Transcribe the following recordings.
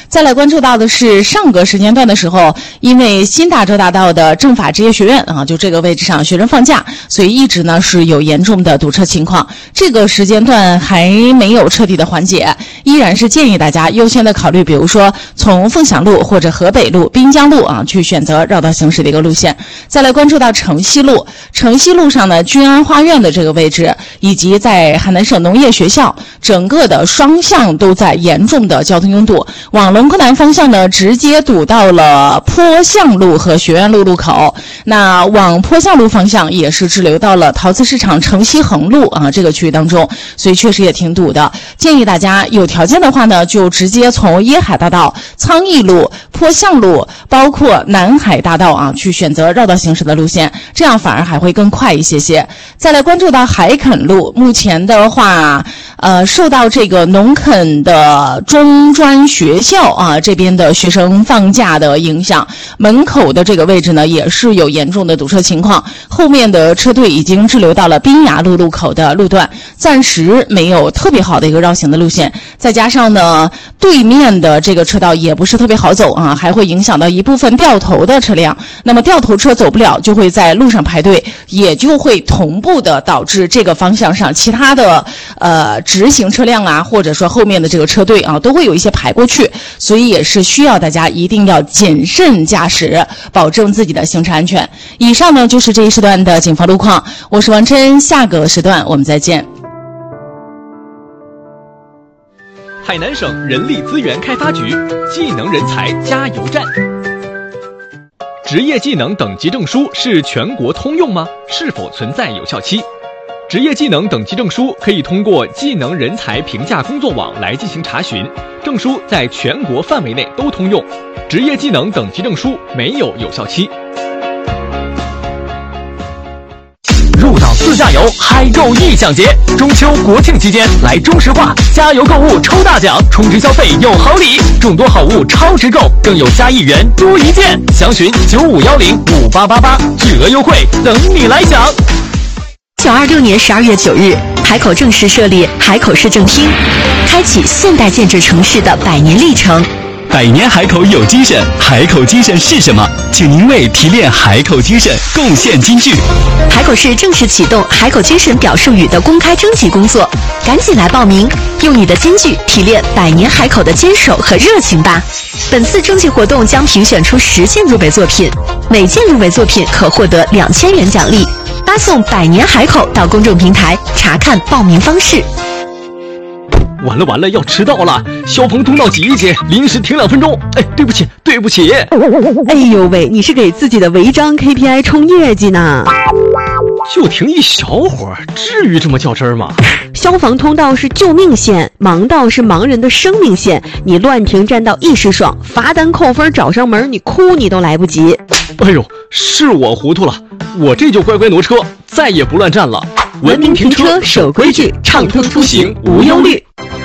再来关注到的是上个时间段的时候，因为新大洲大道的政法职业学院就这个位置上学生放假，所以一直呢是有严重的堵车情况。这个时间段还没有彻底的缓解，依然是建议大家优先的考虑，比如说从凤翔路或者河北路、滨江路去选择绕道行驶的一个路线。再来关注到城西路，城西路上呢君安花苑的这个位置，以及在海南省农业学校，整个的双向都在严重的交通拥堵，往龙口南方向呢直接堵到了坡巷路和学院路路口，那往坡巷路方向也是滞留到了陶瓷市场城西横路这个区域当中，所以确实也挺堵的。建议大家有条件的话呢，就直接从椰海大道、苍义路、坡巷路，包括南海大道去选择绕道行驶的路线，这样反而还会更快一些些。再来关注到海垦路，目前的话受到这个农垦的中专学校这边的学生放假的影响，门口的这个位置呢也是有严重的堵车情况，后面的车队已经滞留到了滨雅路路口的路段，暂时没有特别好的一个绕行的路线。再加上呢对面的这个车道也不是特别好走还会影响到一部分掉头的车辆，那么掉头车走不了，就会在路上排队，也就会同步的导致这个方向上其他的直行车辆或者说后面的这个车队都会有一些排过去，所以也是需要大家一定要谨慎驾驶，保证自己的行车安全。以上呢就是这一时段的警方路况，我是王琛，下个时段我们再见。 海南省人力资源开发局技能人才加油站。职业技能等级证书是全国通用吗？是否存在有效期？职业技能等级证书可以通过技能人才评价工作网来进行查询，证书在全国范围内都通用。职业技能等级证书没有有效期。入岛自驾游嗨购意向节，中秋国庆期间来中石化加油购物抽大奖，充值消费有好礼，众多好物超值购，更有加1元多一件。详询95105888，巨额优惠等你来享。 1926年12月9日，海口正式设立海口市政厅，开启现代建制城市的100年历程。 百年海口有精神，海口精神是什么？请您为提炼海口精神贡献金句。 海口市正式启动海口精神表述语的公开征集工作，赶紧来报名，用你的金句提炼100年海口的坚守和热情吧。本次征集活动将评选出10件入围作品，每件入围作品可获得2000元奖励。发送100年海口到公众平台查看报名方式。 完了，要迟到了！消防通道挤一挤，临时停2分钟。对不起。 哎呦喂，你是给自己的违章 KPI 冲业绩呢？ 就停一小会儿，至于这么较真吗？ 消防通道是救命线，盲道是盲人的生命线。你乱停占道一时爽，罚单扣分找上门，你哭你都来不及。 哎呦，是我糊涂了，我这就乖乖挪车，再也不乱站了。 文明停车，守规矩，畅通出行无忧虑。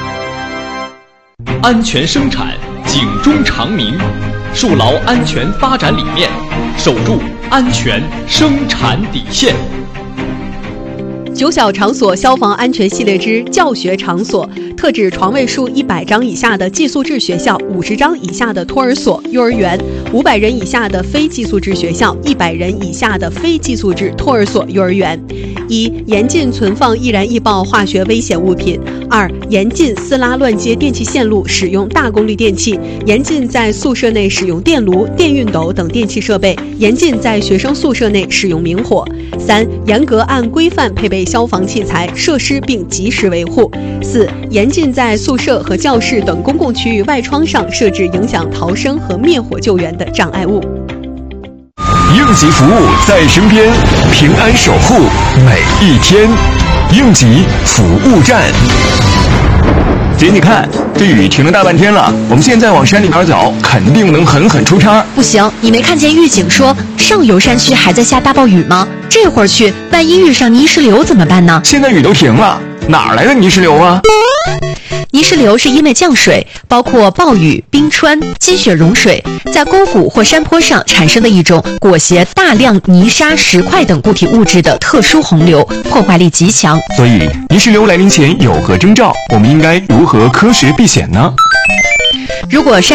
安全生产，警钟长鸣，树牢安全发展理念，守住安全生产底线。 9小场所消防安全系列之教学场所，特指床位数100张以下的寄宿制学校，50张以下的托儿所、幼儿园，500人以下的非寄宿制学校，100人以下的非寄宿制托儿所、幼儿园。1. 严禁存放易燃易爆化学危险物品。2. 严禁私拉乱接电气线路，使用大功率电器，严禁在宿舍内使用电炉、电熨斗等电气设备，严禁在学生宿舍内使用明火。3. 严格按规范配备消防器材设施并及时维护。4. 严禁在宿舍和教室等公共区域外窗上设置影响逃生和灭火救援的障碍物。 应急服务在身边，平安守护每一天。应急服务站。姐，你看这雨停了大半天了，我们现在往山里边走，肯定能狠狠出差。 不行，你没看见预警说上游山区还在下大暴雨吗？这会儿去，万一遇上泥石流怎么办呢？ 现在雨都停了，哪儿来的泥石流啊？ 泥石流是因为降水，包括暴雨、冰川、积雪融水，在沟谷或山坡上产生的一种裹挟大量泥沙、石块等固体物质的特殊洪流，破坏力极强。 所以，泥石流来临前有何征兆？我们应该如何科学避险呢？ 如果山